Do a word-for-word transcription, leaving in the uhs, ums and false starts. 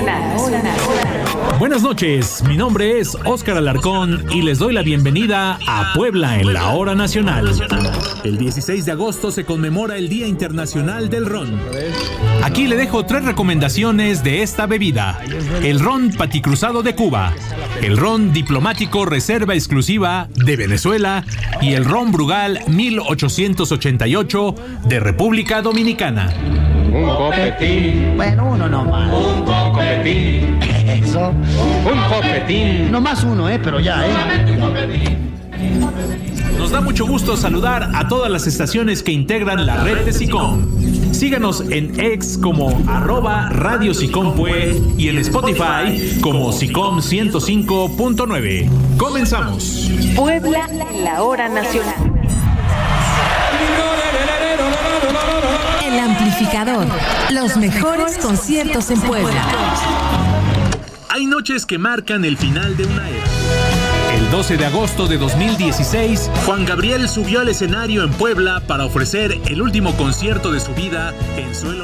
Nacional. Buenas noches, mi nombre es Óscar Alarcón y les doy la bienvenida a Puebla en la Hora Nacional. El dieciséis de agosto se conmemora el Día Internacional del Ron. Aquí le dejo tres recomendaciones de esta bebida: el ron Paticruzado de Cuba, el ron diplomático Reserva Exclusiva de Venezuela y el ron Brugal mil ochocientos ochenta y ocho de República Dominicana. Un copetín. Bueno, uno nomás. Un copetín. Eso. Un copetín. No más uno, eh, pero ya, eh. Nos da mucho gusto saludar a todas las estaciones que integran la red de SICOM. Síganos en X como arroba Radio SICOMPUE y en Spotify como SICOM ciento cinco punto nueve. Comenzamos. Puebla en la Hora Nacional. El amplificador. Los mejores conciertos en Puebla. Hay noches que marcan el final de una era. El doce de agosto de dos mil dieciséis, Juan Gabriel subió al escenario en Puebla para ofrecer el último concierto de su vida en suelo